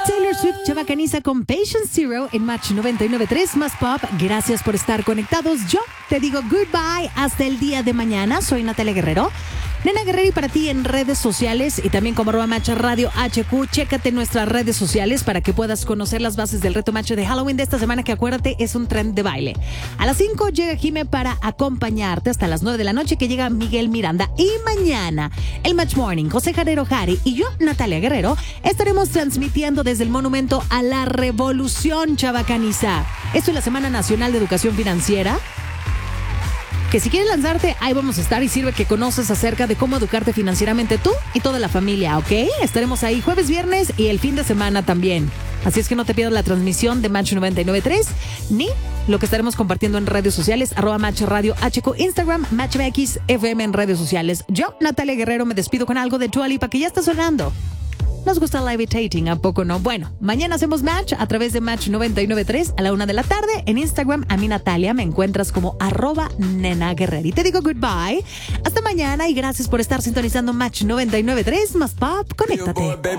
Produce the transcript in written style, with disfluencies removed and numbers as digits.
Taylor Swift chavacaniza con Patient Zero en Match 99.3 más Pop. Gracias por estar conectados. Yo te digo goodbye hasta el día de mañana. Soy Natalia Guerrero. Nena Guerrero, y para ti en redes sociales y también como @Match Radio HQ. Chécate nuestras redes sociales para que puedas conocer las bases del reto Match de Halloween de esta semana, que acuérdate es un tren de baile. A las 5 llega Jime para acompañarte hasta las 9 de la noche, que llega Miguel Miranda. Y mañana el Match Morning, José Jarero Jari y yo, Natalia Guerrero, estaremos transmitiendo desde el Monumento a la Revolución chabacaniza. Esto es la Semana Nacional de Educación Financiera, que si quieres lanzarte, ahí vamos a estar, y sirve que conoces acerca de cómo educarte financieramente tú y toda la familia, ¿ok? Estaremos ahí jueves, viernes y el fin de semana también. Así es que no te pierdas la transmisión de Match 99.3 ni lo que estaremos compartiendo en redes sociales, @Match Radio HQ, Instagram, MatchMX FM en redes sociales. Yo, Natalia Guerrero, me despido con algo de Dua Lipa que ya está sonando. Nos gusta Levitating, ¿a poco no? Bueno, mañana hacemos Match a través de Match 99.3 a la 1 de la tarde. En Instagram, a mí Natalia, me encuentras como @Nena Guerrero. Y te digo goodbye. Hasta mañana y gracias por estar sintonizando Match 99.3 más Pop. Conéctate.